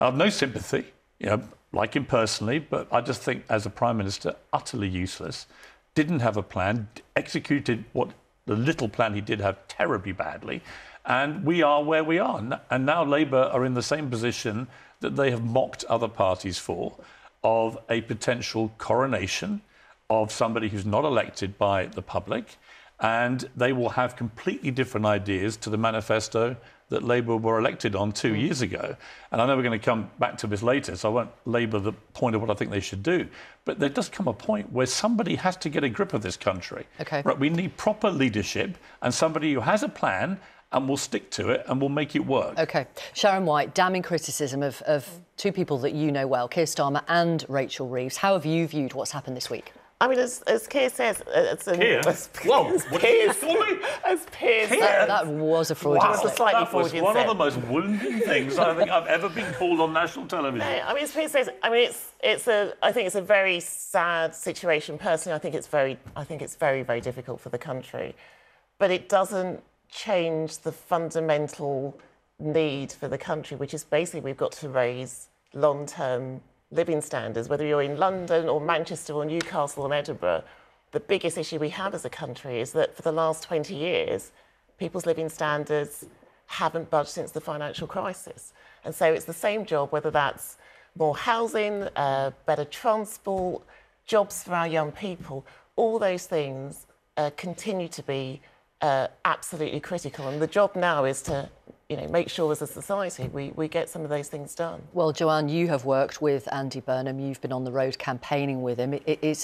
I have no sympathy, like him personally, but I just think as a Prime Minister, utterly useless, didn't have a plan, executed what the little plan he did have terribly badly, and we are where we are. And now Labour are in the same position that they have mocked other parties for, of a potential coronation of somebody who's not elected by the public, and they will have completely different ideas to the manifesto that Labour were elected on 2 years ago. And I know we're going to come back to this later, so I won't labour the point of what I think they should do. But there does come a point where somebody has to get a grip of this country. OK. Right, we need proper leadership and somebody who has a plan and will stick to it and will make it work. OK. Sharon White, damning criticism of two people that you know well, Keir Starmer and Rachel Reeves. How have you viewed what's happened this week? I mean, as Keir says... Keir? Whoa, what did you call me? As Piers... That was a Freudian slip. That was one of the most wounding things I think I've ever been called on national television. No, I mean, as Piers says, I mean, I think it's a very sad situation. Personally, I think it's very, very difficult for the country. But it doesn't change the fundamental need for the country, which is basically we've got to raise long-term living standards, whether you're in London or Manchester or Newcastle or Edinburgh. The biggest issue we have as a country is that for the last 20 years, people's living standards haven't budged since the financial crisis. And so it's the same job, whether that's more housing, better transport, jobs for our young people. All those things continue to be absolutely critical. And the job now is to make sure as a society we get some of those things done. Well, Joanne, you have worked with Andy Burnham. You've been on the road campaigning with him. Is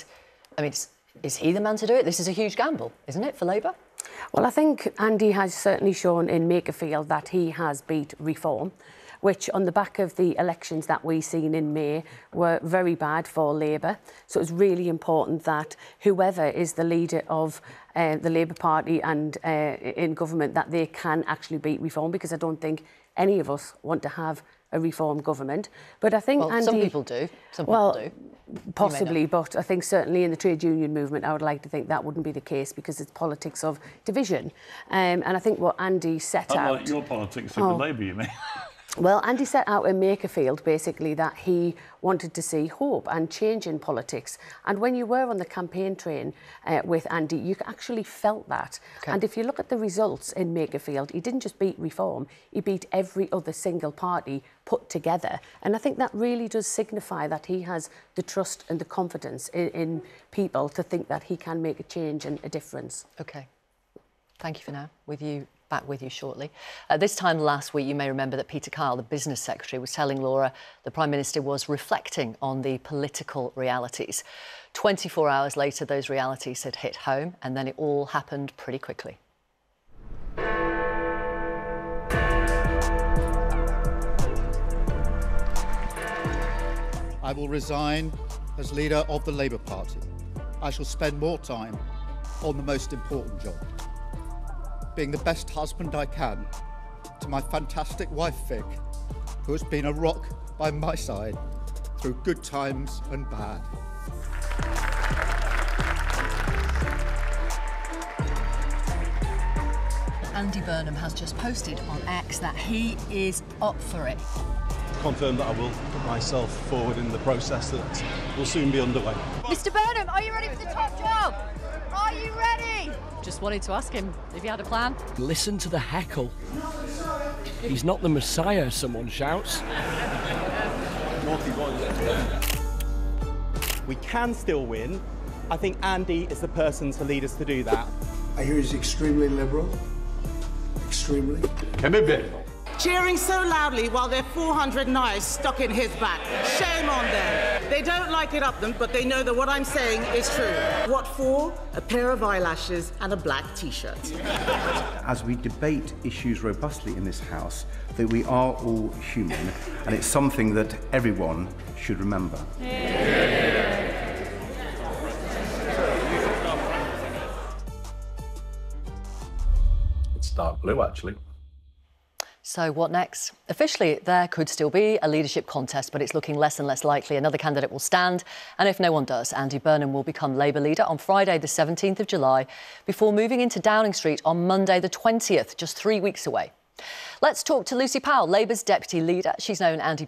he the man to do it? This is a huge gamble, isn't it, for Labour? Well, I think Andy has certainly shown in Makerfield that he has beat reform, which on the back of the elections that we've seen in May were very bad for Labour. So it's really important that whoever is the leader of the Labour Party and in government, that they can actually beat reform, because I don't think any of us want to have a reform government. But I think Andy... some people do. Some people do. Possibly, but I think certainly in the trade union movement, I would like to think that wouldn't be the case, because it's politics of division. And I think what Andy set out... Unlike your politics of Labour, you mean? Well, Andy set out in Makerfield, basically, that he wanted to see hope and change in politics. And when you were on the campaign train with Andy, you actually felt that. Okay. And if you look at the results in Makerfield, he didn't just beat Reform, he beat every other single party put together. And I think that really does signify that he has the trust and the confidence in people to think that he can make a change and a difference. OK. Thank you for now. Back with you shortly. This time last week, you may remember that Peter Kyle, the business secretary, was telling Laura the Prime Minister was reflecting on the political realities. 24 hours later, those realities had hit home, and then it all happened pretty quickly. I will resign as leader of the Labour Party. I shall spend more time on the most important job, being the best husband I can to my fantastic wife, Vic, who has been a rock by my side through good times and bad. Andy Burnham has just posted on X that he is up for it. Confirm that I will put myself forward in the process that will soon be underway. Mr. Burnham, are you ready for the top job? Are you ready? Just wanted to ask him if he had a plan. Listen to the heckle. He's not the Messiah, someone shouts. We can still win. I think Andy is the person to lead us to do that. I hear he's extremely liberal. Extremely. Cheering so loudly while there are 400 knives stuck in his back. Shame on them. They don't like it up them, but they know that what I'm saying is true. What for? A pair of eyelashes and a black T-shirt. As we debate issues robustly in this House, that we are all human, and it's something that everyone should remember. It's dark blue, actually. So what next? Officially, there could still be a leadership contest, but it's looking less and less likely another candidate will stand. And if no one does, Andy Burnham will become Labour leader on Friday, the 17th of July, before moving into Downing Street on Monday, the 20th, just 3 weeks away. Let's talk to Lucy Powell, Labour's deputy leader. She's known Andy